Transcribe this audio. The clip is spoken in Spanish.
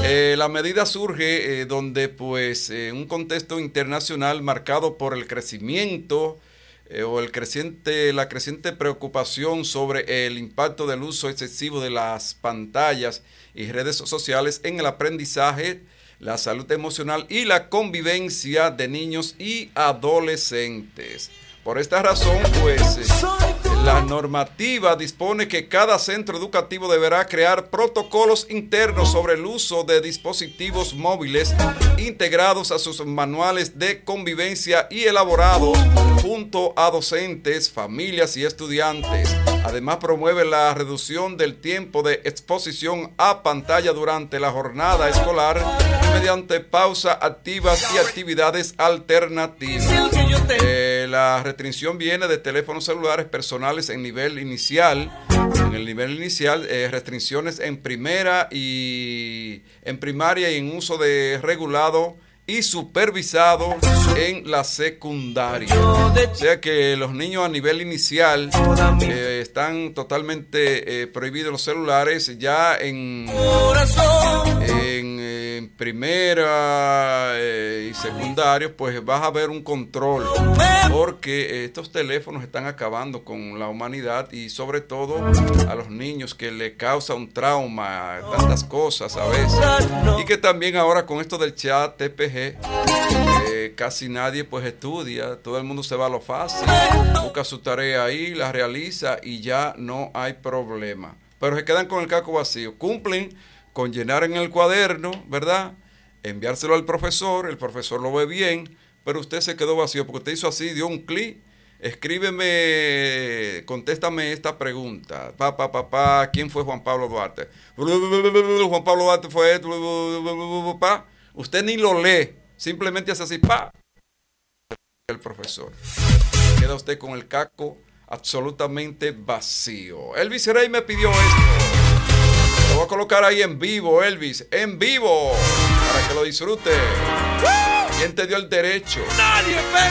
La medida surge donde, pues, un contexto internacional marcado por el crecimiento la creciente preocupación sobre el impacto del uso excesivo de las pantallas y redes sociales en el aprendizaje, la salud emocional y la convivencia de niños y adolescentes. Por esta razón, pues, la normativa dispone que cada centro educativo deberá crear protocolos internos sobre el uso de dispositivos móviles integrados a sus manuales de convivencia y elaborados junto a docentes, familias y estudiantes. Además, promueve la reducción del tiempo de exposición a pantalla durante la jornada escolar mediante pausas activas y actividades alternativas. La restricción viene de teléfonos celulares personales en nivel inicial. En el nivel inicial, restricciones en primaria y en uso de regulado y supervisado en la secundaria. O sea que los niños a nivel inicial están totalmente prohibidos los celulares. Ya en primera y secundario, pues vas a ver un control, porque estos teléfonos están acabando con la humanidad y sobre todo a los niños, que le causa un trauma, tantas cosas a veces, y que también ahora con esto del chat TPG casi nadie pues estudia, todo el mundo se va a lo fácil, busca su tarea ahí, la realiza y ya no hay problema, pero se quedan con el caco vacío. Cumplen con llenar en el cuaderno, ¿verdad? Enviárselo al profesor, el profesor lo ve bien, pero usted se quedó vacío porque usted hizo así, dio un clic, escríbeme, contéstame esta pregunta. ¿Quién fue Juan Pablo Duarte? Juan Pablo Duarte fue... Usted ni lo lee, simplemente hace así, el profesor. Queda usted con el caco absolutamente vacío. Elvis Rey me pidió esto. Lo voy a colocar ahí en vivo, Elvis, en vivo, para que lo disfrute. ¿Quién te dio el derecho? Nadie, baby.